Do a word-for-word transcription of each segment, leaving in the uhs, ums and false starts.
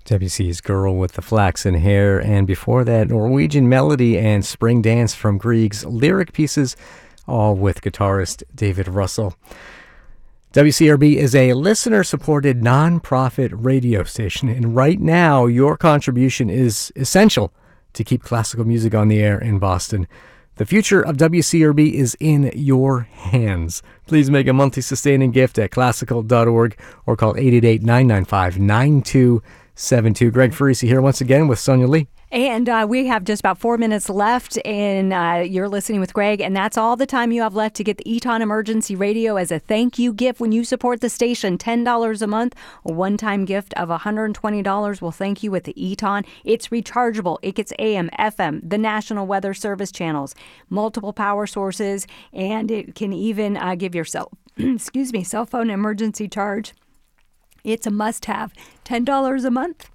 Debussy's Girl with the Flaxen Hair, and before that, Norwegian Melody and Spring Dance from Grieg's lyric pieces, all with guitarist David Russell. W C R B is a listener-supported nonprofit radio station, and right now, your contribution is essential to keep classical music on the air in Boston. The future of W C R B is in your hands. Please make a monthly sustaining gift at classical dot org or call eight eight eight, nine nine five, nine two seven two. Greg Farisi here once again with Sonia Lee. And uh, we have just about four minutes left, and uh, you're listening with Greg, and that's all the time you have left to get the Eton Emergency Radio as a thank you gift when you support the station. ten dollars a month, a one-time gift of one hundred twenty dollars will thank you with the Eton. It's rechargeable. It gets A M, F M, the National Weather Service channels, multiple power sources, and it can even uh, give your cell, excuse me, cell phone emergency charge. It's a must-have. ten dollars a month.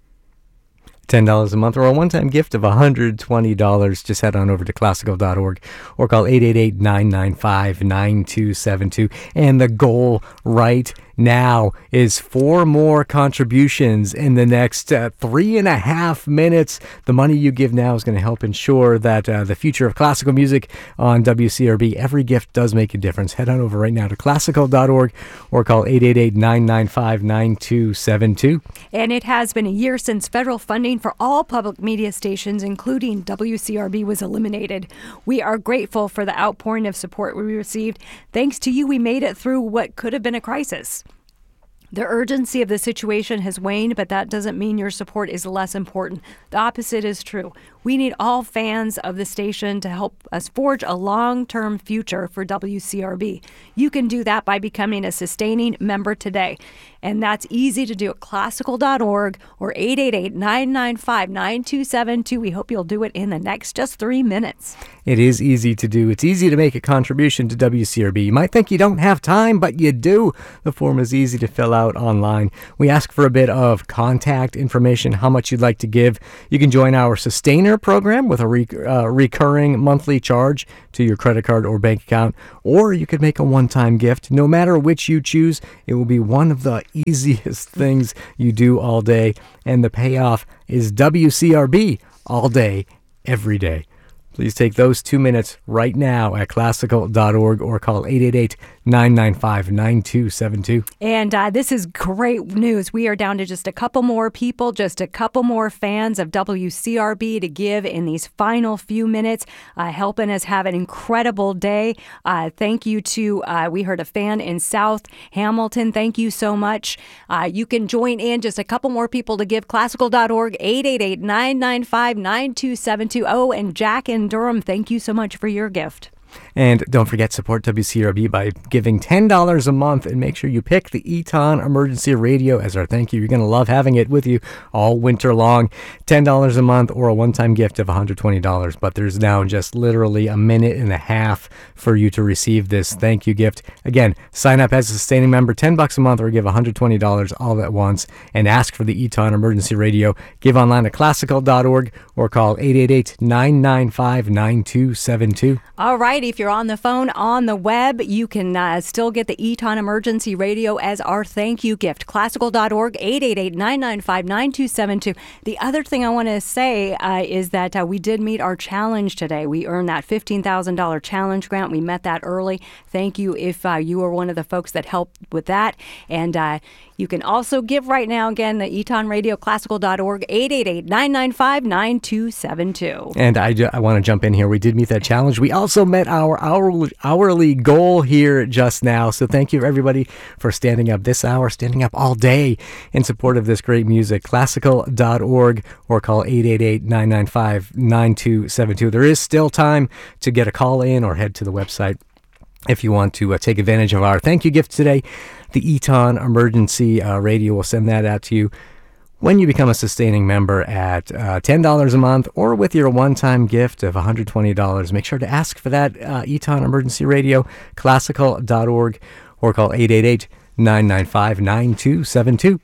ten dollars a month or a one-time gift of one hundred twenty dollars. Just head on over to classical dot org or call eight eight eight, nine nine five, nine two seven two. And the goal right now is four more contributions in the next uh, three and a half minutes. The money you give now is going to help ensure that uh, the future of classical music on W C R B, every gift does make a difference. Head on over right now to classical dot org or call eight eight eight, nine nine five, nine two seven two. And it has been a year since federal funding for all public media stations, including W C R B, was eliminated. We are grateful for the outpouring of support we received. Thanks to you, we made it through what could have been a crisis. The urgency of the situation has waned, but that doesn't mean your support is less important. The opposite is true. We need all fans of the station to help us forge a long-term future for W C R B. You can do that by becoming a sustaining member today. And that's easy to do at classical dot org or eight eight eight, nine nine five, nine two seven two. We hope you'll do it in the next just three minutes. It is easy to do. It's easy to make a contribution to W C R B. You might think you don't have time, but you do. The form is easy to fill out online. We ask for a bit of contact information, how much you'd like to give. You can join our Sustainer program with a re- uh, recurring monthly charge to your credit card or bank account, or you could make a one-time gift. No matter which you choose, it will be one of the easiest things you do all day, and the payoff is W C R B all day, every day. Please take those two minutes right now at classical dot org or call eight eight eight, nine nine five, nine two seven two. And uh, this is great news. We are down to just a couple more people, just a couple more fans of W C R B to give in these final few minutes, uh, helping us have an incredible day. Uh, thank you to, uh, we heard a fan in South Hamilton. Thank you so much. Uh, you can join in, just a couple more people to give. classical dot org, eight eight eight, nine nine five, nine two seven two. Oh, and Jack in Durham, thank you so much for your gift. And don't forget, support W C R B by giving ten dollars a month, and make sure you pick the Eton Emergency Radio as our thank you. You're going to love having it with you all winter long. ten dollars a month or a one-time gift of one hundred twenty dollars. But there's now just literally a minute and a half for you to receive this thank you gift. Again, sign up as a sustaining member, ten bucks a month, or give one hundred twenty dollars all at once, and ask for the Eton Emergency Radio. Give online at classical dot org or call eight eight eight, nine nine five, nine two seven two. All right, if you're on the phone, on the web, you can uh, still get the Eton Emergency Radio as our thank you gift. classical dot org, eight eight eight, nine nine five, nine two seven two. The other thing I want to say uh, is that uh, we did meet our challenge today. We earned that fifteen thousand dollars challenge grant. We met that early. Thank you if uh, you were one of the folks that helped with that. And uh, you can also give right now, again, the Eton Radio, classical dot org, eight eight eight, nine nine five, nine two seven two. And I, I want to jump in here. We did meet that challenge. We also met our hourly, hourly goal here just now. So thank you, everybody, for standing up this hour, standing up all day in support of this great music. classical dot org or call eight eight eight, nine nine five, nine two seven two. There is still time to get a call in or head to the website if you want to uh, take advantage of our thank you gift today. The Eton Emergency uh, Radio will send that out to you when you become a sustaining member at uh, ten dollars a month or with your one-time gift of one hundred twenty dollars. Make sure to ask for that uh, Eton Emergency Radio, classical dot org, or call eight eight eight, nine nine five, nine two seven two.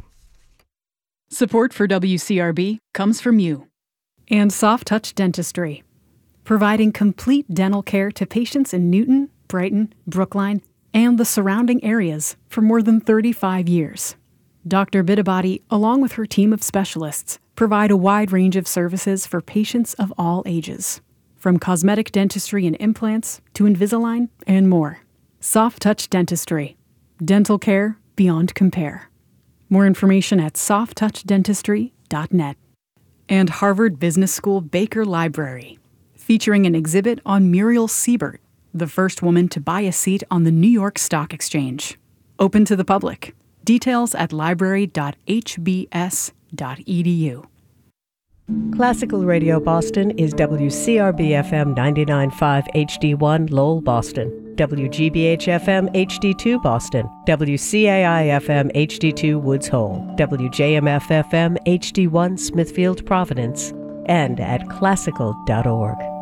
Support for W C R B comes from you and Soft Touch Dentistry, providing complete dental care to patients in Newton, Brighton, Brookline, and the surrounding areas for more than thirty-five years. Doctor Bidabadi, along with her team of specialists, provide a wide range of services for patients of all ages, from cosmetic dentistry and implants to Invisalign and more. Soft Touch Dentistry. Dental care beyond compare. More information at soft touch dentistry dot net. And Harvard Business School Baker Library, featuring an exhibit on Muriel Siebert, the first woman to buy a seat on the New York Stock Exchange. Open to the public. Details at library dot h b s dot e d u. Classical Radio Boston is W C R B F M ninety-nine point five H D one Lowell, Boston, W G B H F M H D two Boston, W C A I F M H D two Woods Hole, W J M F F M H D one Smithfield, Providence, and at classical dot org.